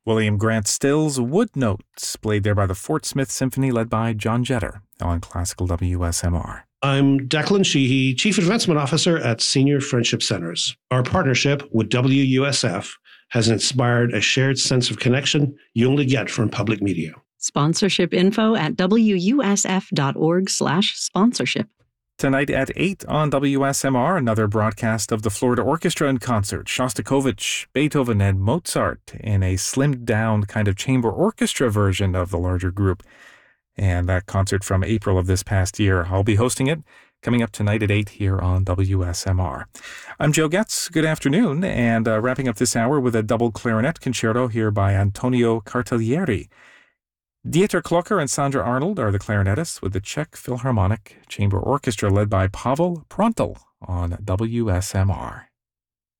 William Grant Still's Wood Notes, played there by the Fort Smith Symphony led by John Jetter on Classical WSMR. I'm Declan Sheehy, Chief Advancement Officer at Senior Friendship Centers. Our partnership with WUSF has inspired a shared sense of connection you only get from public media. Sponsorship info at wusf.org/sponsorship. Tonight at 8 on WSMR, another broadcast of the Florida Orchestra in concert, Shostakovich, Beethoven, and Mozart in a slimmed-down kind of chamber orchestra version of the larger group. And that concert from April of this past year. I'll be hosting it coming up tonight at 8 here on WSMR. I'm Joe Getz. Good afternoon, and wrapping up this hour with a double clarinet concerto here by Antonio Cartaglieri. Dieter Klocker and Sandra Arnold are the clarinetists with the Czech Philharmonic Chamber Orchestra led by Pavel Prontel on WSMR.